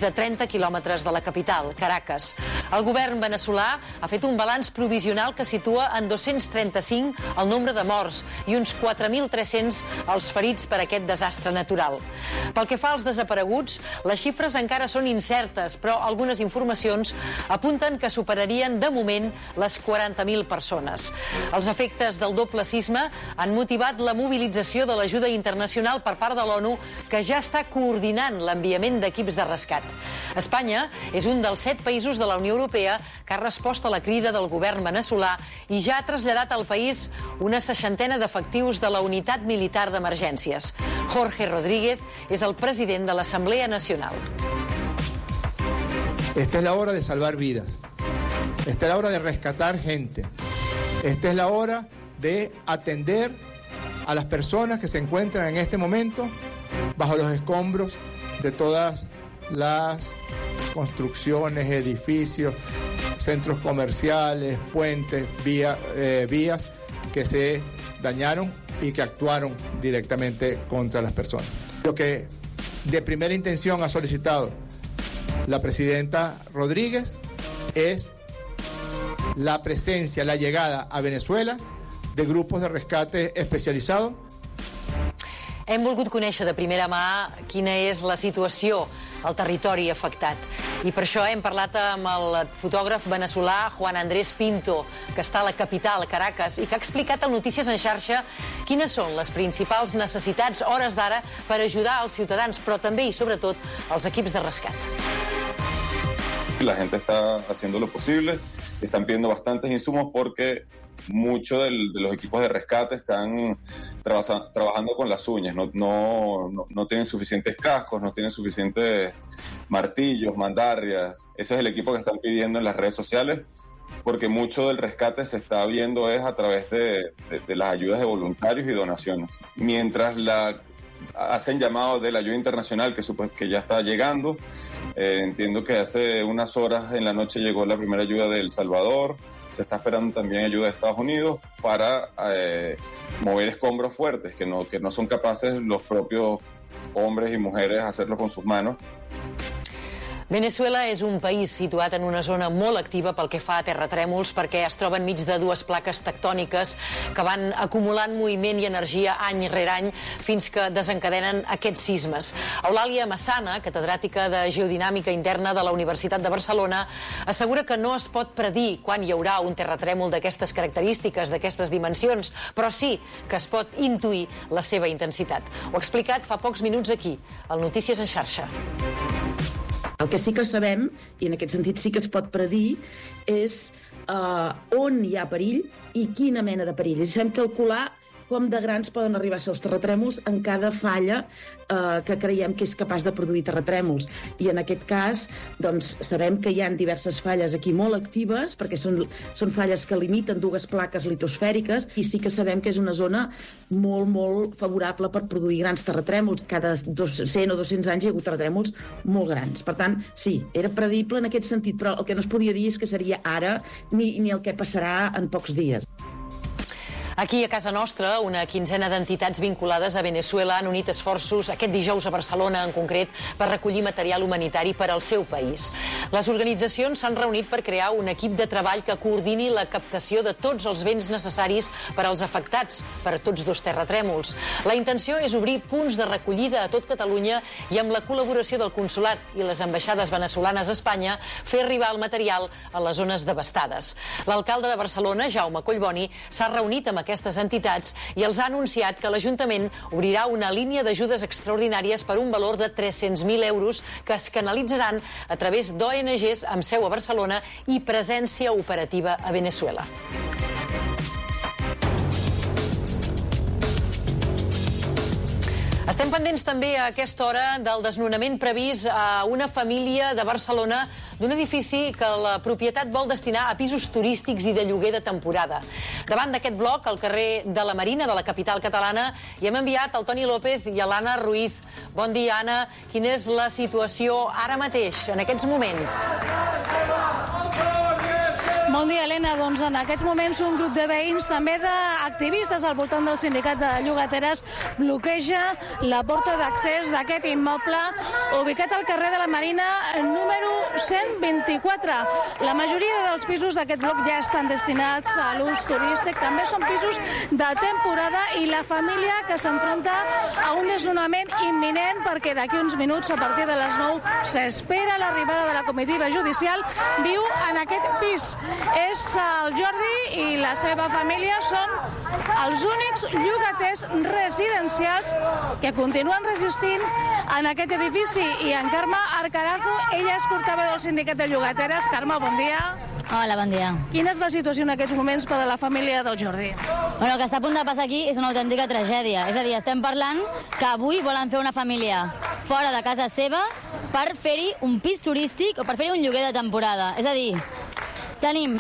de 30 quilòmetres de la capital, Caracas. El govern veneçolà ha fet un balanç provisional que situa en 235 el nombre de morts i uns 4.300 els ferits per aquest desastre natural. Pel que fa als desapareguts, les xifres encara són incertes, però algunes informacions apunten que superarien de moment les 40.000 persones. Els efectes del doble sisme han motivat la mobilització de l'ajuda internacional per part de l'ONU, que ja està coordinant l'enviament d'equips de rescat. Espanya és un dels 7 països de la Unió Europea que ha respost a la crida del govern veneçolà i ja ha traslladat al país una 60ena d'efectius de la Unitat Militar d'Emergències. Jorge Rodríguez és el president de l'Assemblea Nacional. Esta es la hora de salvar vidas. Esta es la hora de rescatar gente. Esta es la hora de atender a las personas que se encuentran en este momento bajo los escombros de todas las construcciones, edificios, centros comerciales, puentes, vías que se dañaron y que actuaron directamente contra las personas. Lo que de primera intención ha solicitado la presidenta Rodríguez es la presencia, la llegada a Venezuela de grupos de rescate especializados. Hem volgut conèixer de primera mà quina és la situació al territori afectat. I per això hem parlat amb el fotògraf veneçolà Juan Andrés Pinto, que està a la capital, Caracas, i que ha explicat a Notícies en Xarxa quines són les principals necessitats hores d'ara per ajudar als ciutadans, però també i sobretot als equips de rescat. La gente está haciendo lo posible, están pidiendo bastantes insumos porque muchos de los equipos de rescate están trabajando con las uñas, no tienen suficientes cascos, no tienen suficientes martillos, mandarrias. Ese es el equipo que están pidiendo en las redes sociales, porque mucho del rescate se está viendo es a través de las ayudas de voluntarios y donaciones. Mientras hacen llamado de la ayuda internacional que ya está llegando. Entiendo que hace unas horas en la noche llegó la primera ayuda de El Salvador. Se está esperando también ayuda de Estados Unidos para mover escombros fuertes que no son capaces los propios hombres y mujeres hacerlo con sus manos. Veneçuela és un país situat en una zona molt activa pel que fa a terratrèmols, perquè es troba enmig de dues plaques tectòniques que van acumulant moviment i energia any rere any fins que desencadenen aquests sismes. Eulàlia Massana, catedràtica de Geodinàmica Interna de la Universitat de Barcelona, assegura que no es pot predir quan hi haurà un terratrèmol d'aquestes característiques, d'aquestes dimensions, però sí que es pot intuir la seva intensitat. Ho ha explicat fa pocs minuts aquí, al Notícies en Xarxa. El que sí que sabem, i en aquest sentit sí que es pot predir, és on hi ha perill i quina mena de perill. I sabem calcular com de grans poden arribar a ser els terratrèmols en cada falla que creiem que és capaç de produir terratrèmols. I en aquest cas, doncs, sabem que hi ha diverses falles aquí molt actives, perquè són falles que limiten dues plaques litosfèriques, i sí que sabem que és una zona molt, molt favorable per produir grans terratrèmols. Cada 100 o 200 anys hi ha hagut terratrèmols molt grans. Per tant, sí, era predible en aquest sentit, però el que no es podia dir és que seria ara ni el que passarà en pocs dies. Aquí a casa nostra, una quinzena d'entitats vinculades a Veneçuela han unit esforços aquest dijous a Barcelona, en concret, per recollir material humanitari per al seu país. Les organitzacions s'han reunit per crear un equip de treball que coordini la captació de tots els béns necessaris per als afectats per tots dos terratrèmols. La intenció és obrir punts de recollida a tot Catalunya i, amb la col·laboració del Consolat i les ambaixades veneçolanes a Espanya, fer arribar el material a les zones devastades. L'alcalde de Barcelona, Jaume Collboni, s'ha reunit amb aquestes entitats i els ha anunciat que l'Ajuntament obrirà una línia d'ajudes extraordinàries per un valor de 300.000 euros que es canalitzaran a través d'ONGs amb seu a Barcelona i presència operativa a Veneçuela. Estem pendents també a aquesta hora del desnonament previst a una família de Barcelona d'un edifici que la propietat vol destinar a pisos turístics i de lloguer de temporada. Davant d'aquest bloc, al carrer de la Marina de la capital catalana, hi hem enviat el Toni López i l'Anna Ruiz. Bon dia, Anna. Quina és la situació ara mateix, en aquests moments? Bon dia, Helena. Doncs en aquests moments un grup de veïns, també d'activistes al voltant del sindicat de llogateres, bloqueja la porta d'accés d'aquest immoble ubicat al carrer de la Marina número 124. La majoria dels pisos d'aquest bloc ja estan destinats a l'ús turístic. També són pisos de temporada i la família que s'enfronta a un desnonament imminent perquè d'aquí uns minuts, a partir de les 9, s'espera l'arribada de la comitiva judicial. Viu en aquest pis. És el Jordi i la seva família són els únics llogaters residencials que continuen resistint en aquest edifici. I en Carme Arcarazo, ella és portaveu del sindicat de llogateres. Carme, bon dia. Hola, bon dia. Quina és la situació en aquests moments per a la família del Jordi? Bueno, el que està a punt de passar aquí és una autèntica tragèdia. És a dir, estem parlant que avui volen fer una família fora de casa seva per fer-hi un pis turístic o per fer-hi un lloguer de temporada. És a dir, tenim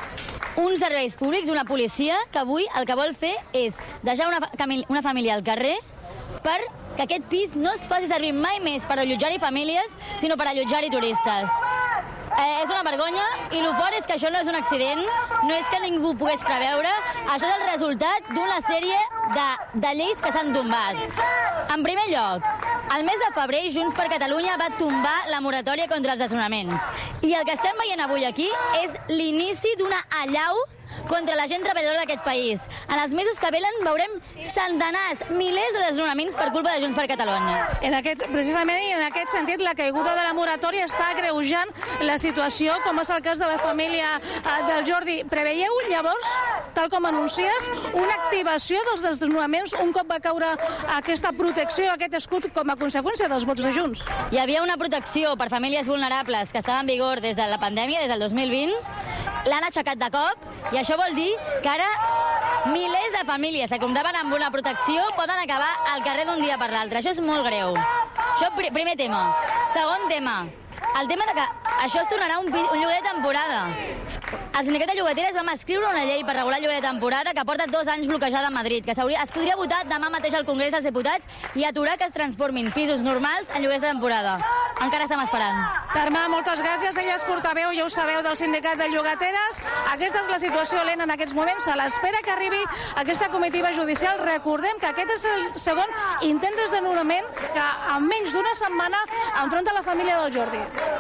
uns serveis públics, una policia, que avui el que vol fer és deixar una família al carrer per que aquest pis no es faci servir mai més per allotjar-hi famílies, sinó per allotjar-hi turistes. És una vergonya i el fort és que això no és un accident, no és que ningú pogués preveure, això és el resultat d'una sèrie de lleis que s'han tombat. En primer lloc, al mes de febrer, Junts per Catalunya va tombar la moratòria contra els desnonaments. I el que estem veient avui aquí és l'inici d'una allau contra la gent treballadora d'aquest país. En els mesos que venen veurem centenars, milers de desnonaments per culpa de Junts per Catalunya. Precisament i en aquest sentit, la caiguda de la moratòria està agreujant la situació, com és el cas de la família del Jordi. Preveieu, llavors, tal com anuncies, una activació dels desnonaments un cop va caure aquesta protecció, aquest escut, com a conseqüència dels vots de Junts? Hi havia una protecció per famílies vulnerables que estava en vigor des de la pandèmia, des del 2020, l'han aixecat de cop i això vol dir que ara milers de famílies que comptaven amb una protecció poden acabar al carrer d'un dia per l'altre. Això és molt greu. Això, primer tema. Segon tema. El tema de que això es tornarà un lloguer de temporada. El sindicat de llogateres vam escriure una llei per regular el lloguer de temporada que porta 2 anys bloquejada a Madrid, que es podria votar demà mateix al Congrés dels Diputats i aturar que es transformin pisos normals en lloguers de temporada. Encara estem esperant. Carme, moltes gràcies. Ella és portaveu, ja ho sabeu, del sindicat de llogateres. Aquesta és la situació, Helena, en aquests moments. A l'espera que arribi aquesta comitiva judicial. Recordem que aquest és el segon intent de desnonament que en menys d'una setmana enfronta la família del Jordi.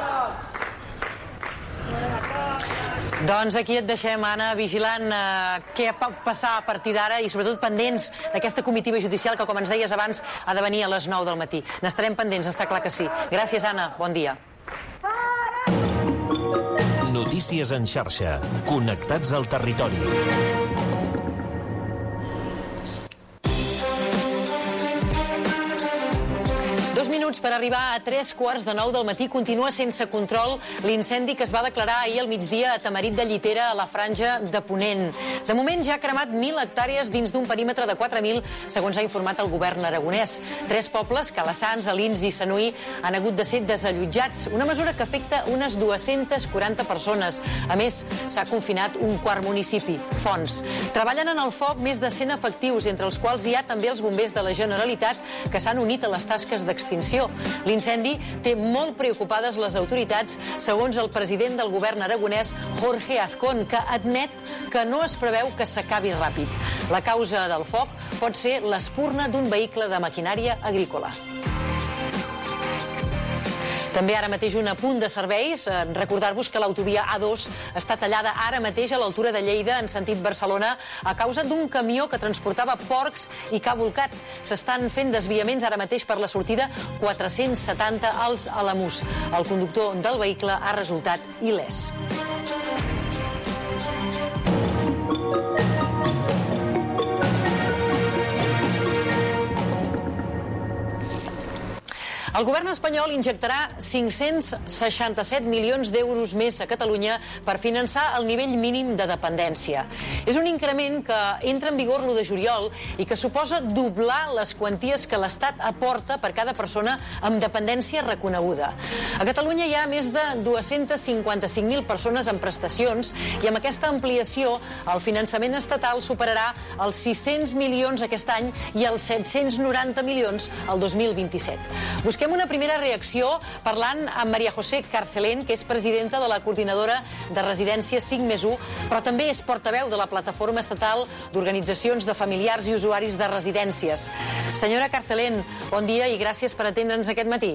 Doncs aquí et deixem, Anna, vigilant què pot passar a partir d'ara i sobretot pendents d'aquesta comitiva judicial que, com ens deies abans, ha de venir a les 9 del matí. N'estarem pendents, està clar que sí. Gràcies, Anna. Bon dia. Notícies en xarxa. Connectats al territori. 2 minuts per arribar a 3:15 del matí. Continua sense control l'incendi que es va declarar ahir al migdia a Tamarit de Llitera, a la franja de Ponent. De moment ja ha cremat 1.000 hectàrees dins d'un perímetre de 4.000, segons ha informat el govern aragonès. 3 pobles, Calassans, Alins i Sanuí, han hagut de ser desallotjats, una mesura que afecta unes 240 persones. A més, s'ha confinat un quart municipi, Fonts. Treballen en el foc més de 100 efectius, entre els quals hi ha també els bombers de la Generalitat que s'han unit a les tasques d'extinció. L'incendi té molt preocupades les autoritats, segons el president del govern aragonès, Jorge Azcón, que admet que no es preveu que s'acabi ràpid. La causa del foc pot ser l'espurna d'un vehicle de maquinària agrícola. També ara mateix un apunt de serveis. Recordar-vos que l'autovia A2 està tallada ara mateix a l'altura de Lleida en sentit Barcelona a causa d'un camió que transportava porcs i que ha volcat. S'estan fent desviaments ara mateix per la sortida 470 als Alamús. El conductor del vehicle ha resultat il·lès. El govern espanyol injectarà 567 milions d'euros més a Catalunya per finançar el nivell mínim de dependència. És un increment que entra en vigor l'1 de juliol i que suposa doblar les quanties que l'Estat aporta per cada persona amb dependència reconeguda. A Catalunya hi ha més de 255.000 persones amb prestacions i amb aquesta ampliació el finançament estatal superarà els 600 milions aquest any i els 790 milions el 2027. Busquem Fem una primera reacció parlant amb María José Carcelén, que és presidenta de la Coordinadora de Residències 5+1, però també és portaveu de la Plataforma Estatal d'Organitzacions de Familiars i Usuaris de Residències. Senyora Carcelén, bon dia i gràcies per atendre'ns aquest matí.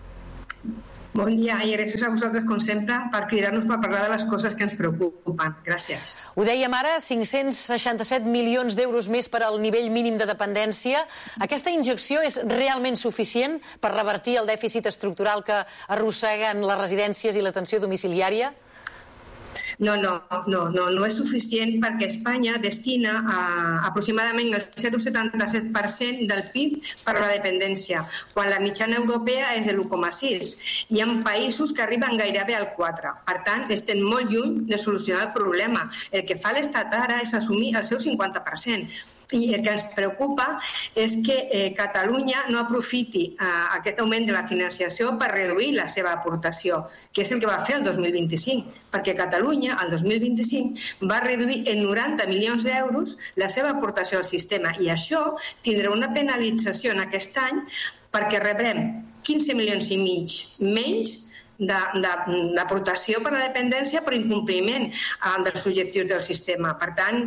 Bon dia i gràcies a vosaltres, com sempre, per cridar-nos per parlar de les coses que ens preocupen. Gràcies. Ho dèiem ara, 567 milions d'euros més per al nivell mínim de dependència. Aquesta injecció és realment suficient per revertir el dèficit estructural que arrosseguen les residències i l'atenció domiciliària? No és suficient perquè Espanya destina aproximadament el 0,77% del PIB per a la dependència, quan la mitjana europea és de l'1,6%. Hi ha països que arriben gairebé al 4%. Per tant, estem molt lluny de solucionar el problema. El que fa l'Estat ara és assumir el seu 50%. I el que ens preocupa és que Catalunya no aprofiti aquest augment de la financiació per reduir la seva aportació, que és el que va fer el 2025, perquè Catalunya, el 2025, va reduir en 90 milions d'euros la seva aportació al sistema, i això tindrà una penalització en aquest any perquè rebrem 15 milions i mig menys d'aportació per a la dependència per incompliment dels objectius del sistema. Per tant,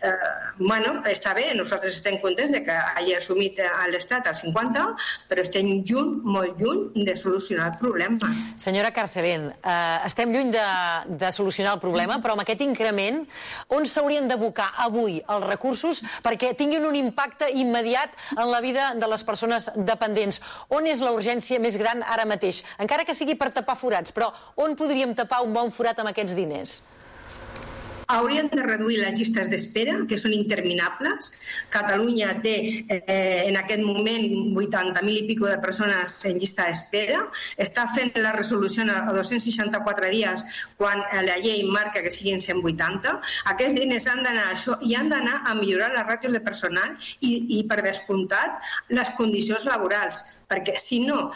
està bé, nosaltres estem contents de que hagi assumit l'Estat el 50%, però estem molt lluny de solucionar el problema. Senyora Carcelén, estem lluny de solucionar el problema, però amb aquest increment, on s'haurien d'abocar avui els recursos perquè tinguin un impacte immediat en la vida de les persones dependents? On és la urgència més gran ara mateix? Encara que sigui per tapar forats, però on podríem tapar un bon forat amb aquests diners? Haurien de reduir les llistes d'espera, que són interminables. Catalunya té en aquest moment 80.000 i pico de persones en llista d'espera. Està fent la resolució a 264 dies quan la llei marca que siguin 180. Aquests diners han d'anar a això i han d'anar a millorar les ràtios de personal i per descomptat, les condicions laborals. Perquè si no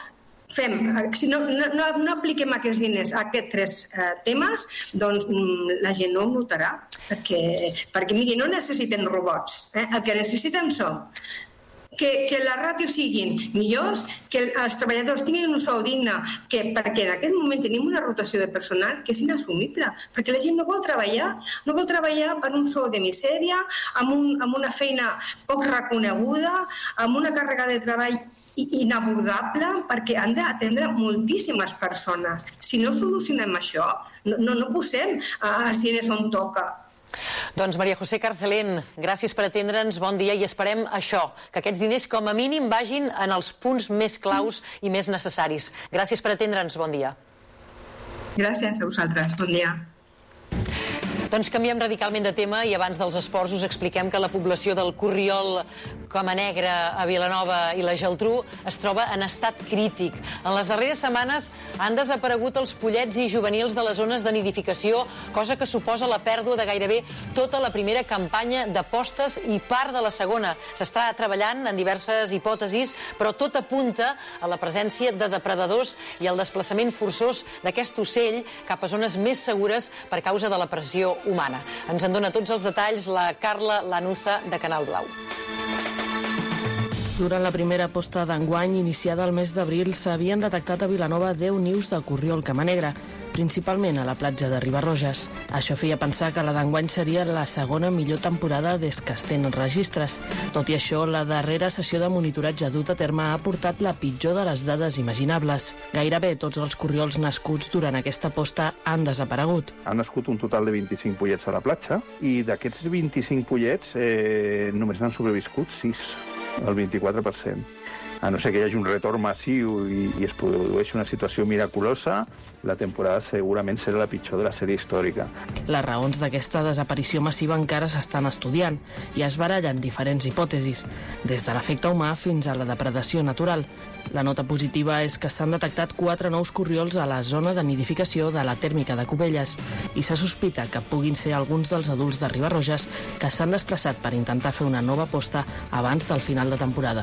apliquem aquests diners a aquests tres temes, doncs la gent no ho notarà. Perquè miri, no necessiten robots. El que necessiten són que les ràtios siguin millors, que els treballadors tinguin un sou digne, perquè en aquest moment tenim una rotació de personal que és inassumible, perquè la gent no vol treballar per un sou de misèria, amb una feina poc reconeguda, amb una càrrega de treball inabordable, perquè han d'atendre moltíssimes persones. Si no solucionem això, no posem els diners on toca. Doncs María José Carcelén, gràcies per atendre'ns, bon dia, i esperem això, que aquests diners com a mínim vagin en els punts més claus i més necessaris. Gràcies per atendre'ns, bon dia. Gràcies a vosaltres, bon dia. Doncs canviem radicalment de tema i abans dels esports us expliquem que la població del Corriol, Camanegre, a Vilanova i la Geltrú es troba en estat crític. En les darreres setmanes han desaparegut els pollets i juvenils de les zones de nidificació, cosa que suposa la pèrdua de gairebé tota la primera campanya de postes i part de la segona. S'està treballant en diverses hipòtesis, però tot apunta a la presència de depredadors i el desplaçament forçós d'aquest ocell cap a zones més segures per causa de la pressió humana. Ens en dona tots els detalls la Carla Lanuza, de Canal Blau. Durant la primera posta d'enguany, iniciada el mes d'abril, s'havien detectat a Vilanova 10 nius de corriol camanegre, principalment a la platja de Ribarroges. Això feia pensar que la d'enguany seria la segona millor temporada des que es tenen registres. Tot i això, la darrera sessió de monitoratge dut a terme ha portat la pitjor de les dades imaginables. Gairebé tots els corriols nascuts durant aquesta posta han desaparegut. Han nascut un total de 25 pollets a la platja i d'aquests 25 pollets només n'han sobreviscut 6, el 24%. A no ser que hi hagi un retorn massiu i es produeixi una situació miraculosa, la temporada segurament serà la pitjor de la sèrie històrica. Les raons d'aquesta desaparició massiva encara s'estan estudiant i es barallen diferents hipòtesis, des de l'efecte humà fins a la depredació natural. La nota positiva és que s'han detectat 4 nous corriols a la zona de nidificació de la tèrmica de Cubelles i se sospita que puguin ser alguns dels adults de Ribarroges que s'han desplaçat per intentar fer una nova posta abans del final de temporada.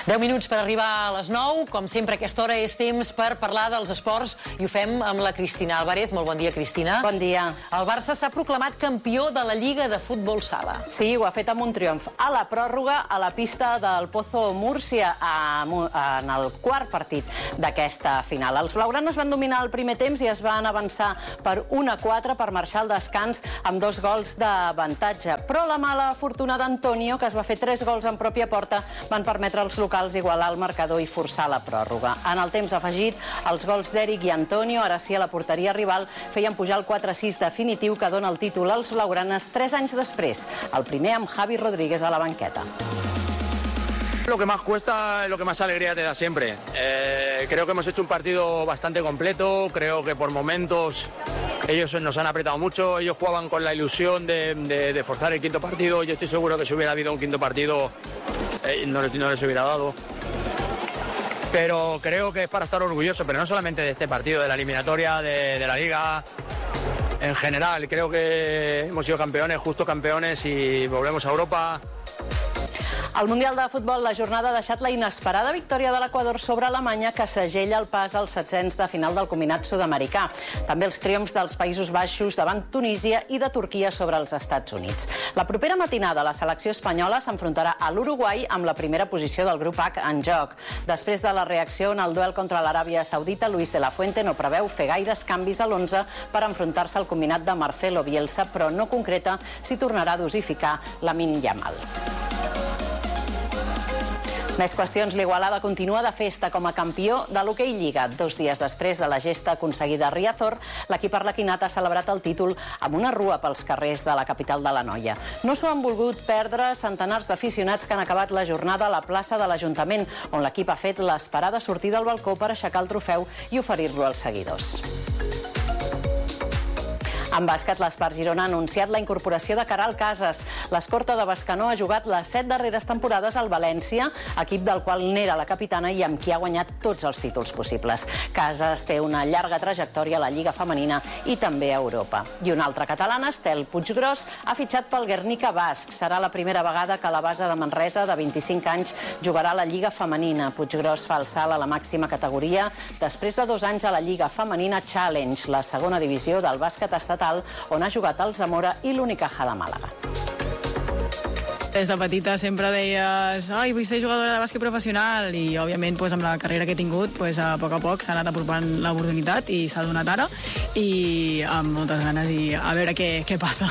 10 minuts per arribar a les 9. Com sempre, a aquesta hora és temps per parlar dels esports i ho fem amb la Cristina Álvarez. Molt bon dia, Cristina. Bon dia. El Barça s'ha proclamat campió de la Lliga de Futbol Sala. Sí, ho ha fet amb un triomf a la pròrroga a la pista del Pozo Múrcia en el quart partit d'aquesta final. Els blaugranes van dominar el primer temps i es van avançar per 1-4 per marxar al descans amb 2 gols d'avantatge. Però la mala fortuna d'Antonio, que es va fer 3 gols en pròpia porta, van permetre als locals igualar el marcador i forçar la pròrroga. En el temps afegit, els gols d'Eric i Antonio, ara sí a la porteria rival, feien pujar el 4-6 definitiu que dona el títol als blaugranes 3 anys després, el primer amb Javi Rodríguez a la banqueta. Lo que más cuesta es lo que más alegría te da siempre. Creo que hemos hecho un partido bastante completo, creo que por momentos ellos nos han apretado mucho, ellos jugaban con la ilusión de forzar el quinto partido. Yo estoy seguro que si hubiera habido un quinto partido no les hubiera dado. Pero creo que es para estar orgulloso, pero no solamente de este partido, de la eliminatoria, de la Liga. En general, creo que hemos sido campeones, justo campeones, y volvemos a Europa. Al Mundial de Futbol, la jornada ha deixat la inesperada victòria de l'Equador sobre Alemanya, que segella el pas als setzents de final del combinat sud-americà. També els triomfs dels Països Baixos davant Tunísia i de Turquia sobre els Estats Units. La propera matinada, la selecció espanyola s'enfrontarà a l'Uruguai amb la primera posició del grup H en joc. Després de la reacció en el duel contra l'Aràbia Saudita, Luis de la Fuente no preveu fer gaires canvis a l'11 per enfrontar-se al combinat de Marcelo Bielsa, però no concreta si tornarà a dosificar Lamine Yamal. Més qüestions, l'Igualada continua de festa com a campió de l'Hoquei Lliga. 2 dies després de la gesta aconseguida a Riazor, l'equip arlequinat ha celebrat el títol amb una rua pels carrers de la capital de l'Anoia. No s'ho han volgut perdre centenars d'aficionats que han acabat la jornada a la plaça de l'Ajuntament, on l'equip ha fet l'esperada sortida al balcó per aixecar el trofeu i oferir-lo als seguidors. En bàsquet, l'Espart Girona ha anunciat la incorporació de Caral Casas. L'escorta de Bescanó ha jugat les 7 darreres temporades al València, equip del qual n'era la capitana i amb qui ha guanyat tots els títols possibles. Casas té una llarga trajectòria a la Lliga Femenina i també a Europa. I una altra catalana, Estel Puiggròs, ha fitxat pel Guernica basc. Serà la primera vegada que la base de Manresa, de 25 anys, jugarà a la Lliga Femenina. Puiggròs fa el salt a la màxima categoria després de 2 anys a la Lliga Femenina Challenge, la segona divisió del bàsquet estatal, on ha jugat el Zamora i l'Unicaja de Màlaga. Des de petita sempre deies vull ser jugadora de bàsquet professional i, òbviament, amb la carrera que he tingut, a poc s'ha anat apropant l'oportunitat i s'ha donat ara i amb moltes ganes i a veure què passa.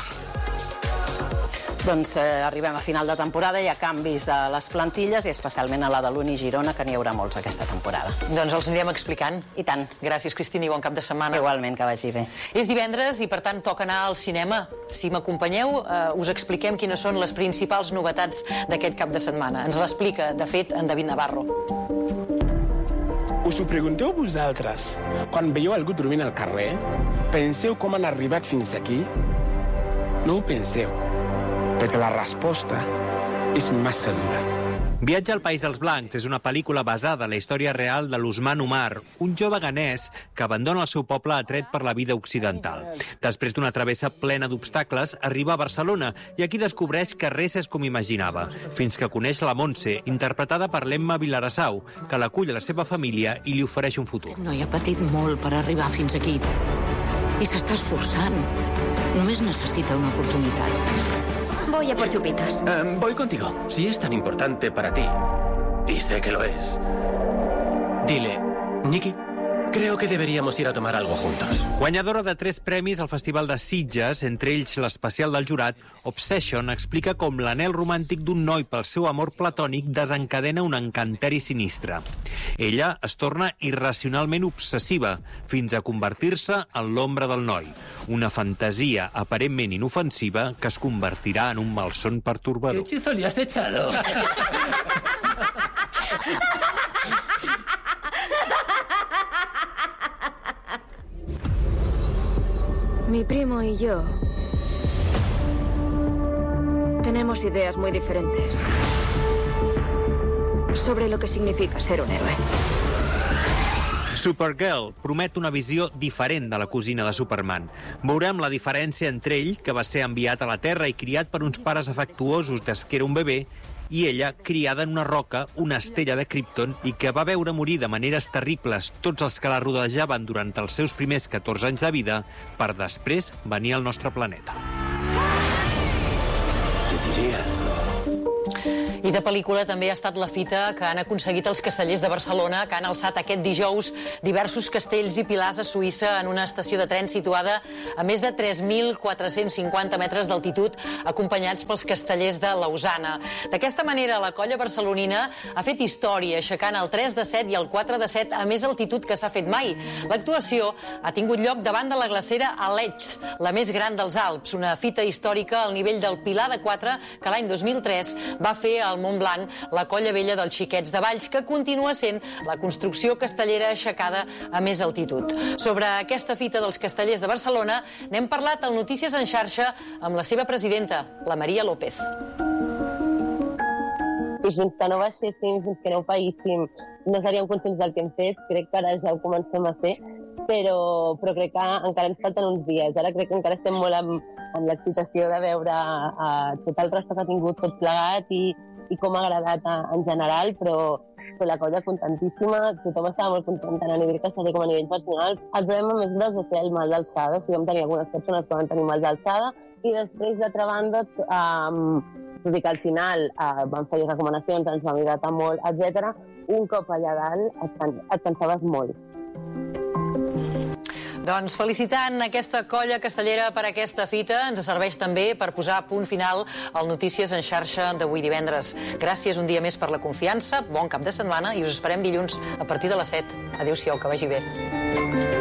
Doncs arribem a final de temporada, hi ha canvis a les plantilles i especialment a la de l'Uni Girona, que n'hi haurà molts aquesta temporada. Doncs els anirem explicant. I tant. Gràcies, Cristina, i bon cap de setmana. Igualment, que vagi bé. És divendres i, per tant, toca anar al cinema. Si m'acompanyeu, us expliquem quines són les principals novetats d'aquest cap de setmana. Ens l'explica, de fet, en David Navarro. Us ho pregunteu vosaltres? Quan veieu algú dormint al carrer, penseu com han arribat fins aquí? No ho penseu, perquè la resposta és massa dura. Viatge al País dels Blancs és una pel·lícula basada en la història real de l'Usman Umar, un jove ganès que abandona el seu poble atret per la vida occidental. Després d'una travessa plena d'obstacles, arriba a Barcelona i aquí descobreix que res és com imaginava, fins que coneix la Montse, interpretada per l'Emma Vilarassau, que l'acull a la seva família i li ofereix un futur. No, ha patit molt per arribar fins aquí i s'està esforçant. Només necesita una oportunitat. Voy a por chupitos. Voy contigo. Si es tan importante para ti, y sé que lo es, dile, Nikki, creo que deberíamos ir a tomar algo juntos. Guanyadora de 3 premis al Festival de Sitges, entre ells l'especial del jurat, Obsession explica com l'anhel romàntic d'un noi pel seu amor platònic desencadena un encanteri sinistre. Ella es torna irracionalment obsessiva, fins a convertir-se en l'ombra del noi. Una fantasia aparentment inofensiva que es convertirà en un malson pertorbador. ¿Qué hechizo le has echado? Mi primo y yo tenemos ideas muy diferentes sobre lo que significa ser un héroe. Supergirl promet una visió diferent de la cosina de Superman. Veurem la diferència entre ell, que va ser enviat a la Terra i criat per uns pares afectuosos des que era un bebè, i ella, criada en una roca, una estella de Krypton, i que va veure morir de maneres terribles tots els que la rodejaven durant els seus primers 14 anys de vida, per després venir al nostre planeta. Te diré algo. I de pel·lícula també ha estat la fita que han aconseguit els castellers de Barcelona, que han alçat aquest dijous diversos castells i pilars a Suïssa en una estació de tren situada a més de 3.450 metres d'altitud, acompanyats pels castellers de Lausana. D'aquesta manera, la colla barcelonina ha fet història, aixecant el 3 de 7 i el 4 de 7 a més altitud que s'ha fet mai. L'actuació ha tingut lloc davant de la glacera Aletsch, la més gran dels Alps, una fita històrica al nivell del Pilar de 4 que l'any 2003 va fer al Montblanc la Colla Vella dels Xiquets de Valls, que continua sent la construcció castellera aixecada a més altitud. Sobre aquesta fita dels castellers de Barcelona n'hem parlat al Notícies en xarxa amb la seva presidenta, la Maria López. I fins que no baixéssim, fins que no ho paguíssim, no seríem conscients del que hem fet. Crec que ara ja ho comencem a fer, però crec que encara ens falten uns dies. Ara crec que encara estem molt amb l'excitació de veure tot el ressò que ha tingut tot plegat i com ha agradat en general, però la colla contentíssima, tothom estava molt content tant a nivell casteller com a nivell personal. El problema més gros va ser el mal d'alçada, vam tenir algunes persones que van tenir mal d'alçada, i després, d'altra banda, tot i que al final vam fer recomanacions, ens vam hidratar molt, etc. Un cop allà dalt et cansaves molt. Doncs felicitant aquesta colla castellera per aquesta fita, ens serveix també per posar punt final al Notícies en xarxa d'avui divendres. Gràcies un dia més per la confiança, bon cap de setmana i us esperem dilluns a partir de les 7. Adéu-siau, que vagi bé.